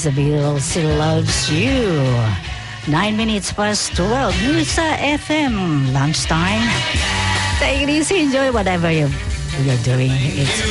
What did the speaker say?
Beatles loves you. 9 minutes past 12. Musa FM lunchtime. Take it easy, enjoy whatever you're doing. It's